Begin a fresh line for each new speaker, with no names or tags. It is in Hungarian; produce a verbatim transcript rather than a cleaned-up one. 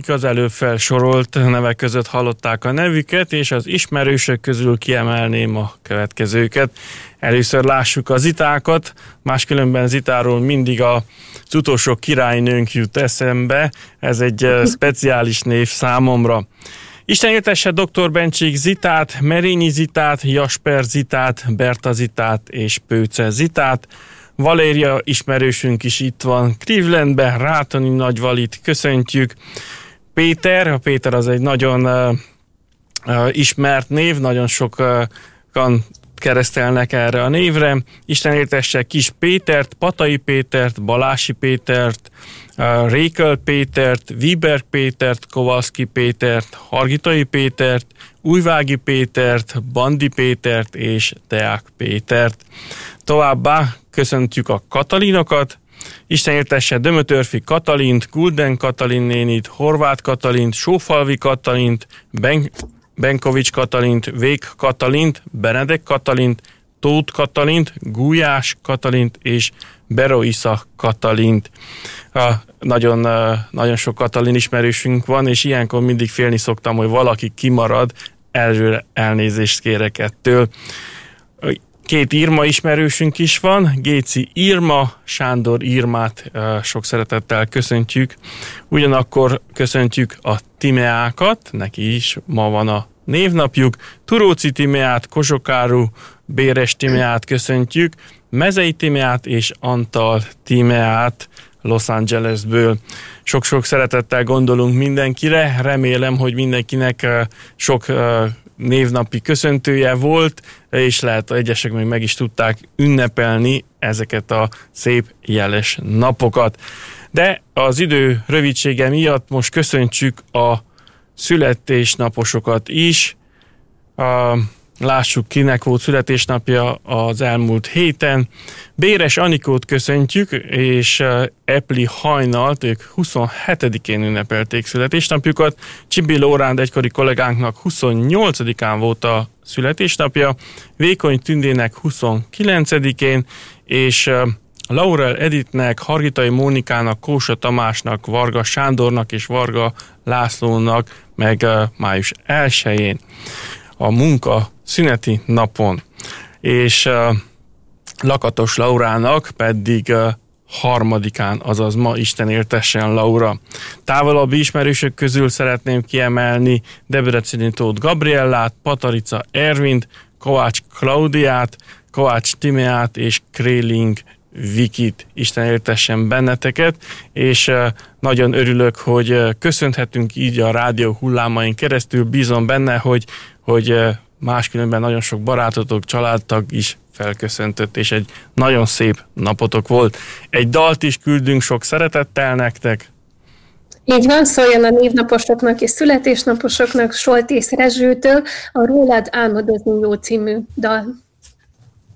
akik az előbb felsorolt nevek között hallották a nevüket, és az ismerősök közül kiemelném a következőket. Először lássuk a Zitákat, máskülönben Zitáról mindig az utolsó királynőnk jut eszembe, ez egy speciális név számomra. Isten éltesse doktor Bencsik Zitát, Merényi Zitát, Jasper Zitát, Berta Zitát és Pőce Zitát. Valéria ismerősünk is itt van Clevelandben, Rátoni Nagyvalit köszöntjük. Péter, a Péter az egy nagyon uh, uh, ismert név, nagyon sokan keresztelnek erre a névre. Isten éltesse Kis Pétert, Patai Pétert, Balási Pétert, uh, Rékel Pétert, Wiberg Pétert, Kovalszki Pétert, Hargitai Pétert, Újvági Pétert, Bandi Pétert és Deák Pétert. Továbbá köszöntjük a Katalinokat, Isten éltesse Dömötörfi Katalint, Gulden Katalin nénit, Horváth Katalint, Sófalvi Katalint, ben- Benkovics Katalint, Vég Katalint, Benedek Katalint, Tóth Katalint, Gulyás Katalint és Beroisza Katalint. A, nagyon, nagyon sok Katalin ismerősünk van, és ilyenkor mindig félni szoktam, hogy valaki kimarad, előre elnézést kérek ettől. Két Irma ismerősünk is van, Géci Irma, Sándor Irmát sok szeretettel köszöntjük. Ugyanakkor köszöntjük a Timeákat, neki is ma van a névnapjuk. Turóci Timeát, Kozsokáru, Béres Timeát köszöntjük, Mezei Timeát és Antal Timeát Los Angelesből. Sok-sok szeretettel gondolunk mindenkire, remélem, hogy mindenkinek sok névnapi köszöntője volt, és lehet, egyesek még meg is tudták ünnepelni ezeket a szép jeles napokat. De az idő rövidsége miatt most köszöntsük a születésnaposokat is. A, lássuk, kinek volt születésnapja az elmúlt héten. Béres Anikót köszöntjük, és Epli Hajnalt, ők huszonhetedikén ünnepelték születésnapjukat. Csibi Lóránd egykori kollégánknak huszonnyolcadikán volt a születésnapja, Vékony Tündének huszonkilencedikén, és Laurel Editnek, Hargitai Mónikának, Kósa Tamásnak, Varga Sándornak és Varga Lászlónak meg május elsején a munka szüneti napon, és uh, Lakatos Laurának pedig uh, harmadikán, azaz ma Isten éltessen Laura. Távolabbi ismerősök közül szeretném kiemelni Debreceni Tóth Gabriellát, Patarica Ervint, Kovács Klaudiát, Kovács Timeát és Kréling Vikit. Isten éltessen benneteket, és uh, nagyon örülök, hogy uh, köszönhetünk így a rádió hullámain keresztül. Bízom benne, hogy hogy máskülönben nagyon sok barátotok, családtag is felköszöntött, és egy nagyon szép napotok volt. Egy dalt is küldünk sok szeretettel nektek.
Így van, szóljon a névnaposoknak és születésnaposoknak Soltész Rezsőtől a Rólad álmodozni jó című dal.